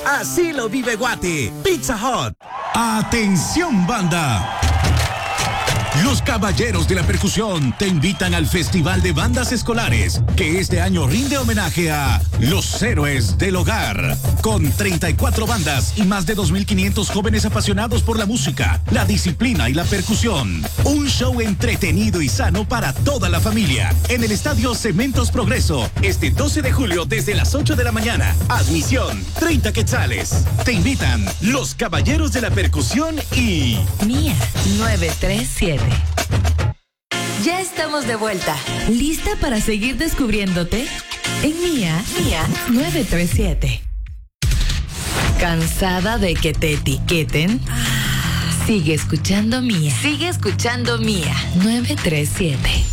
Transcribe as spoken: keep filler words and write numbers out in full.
Así lo vive Guate. Pizza Hut. ¡Atención, banda! Los Caballeros de la Percusión te invitan al Festival de Bandas Escolares, que este año rinde homenaje a los héroes del hogar, con treinta y cuatro bandas y más de dos mil quinientos jóvenes apasionados por la música, la disciplina y la percusión. Un show entretenido y sano para toda la familia, en el Estadio Cementos Progreso, este doce de julio desde las ocho de la mañana. Admisión, treinta quetzales. Te invitan los Caballeros de la Percusión y... Mía, nueve tres siete. Ya estamos de vuelta. ¿Lista para seguir descubriéndote? En Mía, Mía nueve tres siete. ¿Cansada de que te etiqueten? Sigue escuchando Mía. Sigue escuchando Mía nueve tres siete.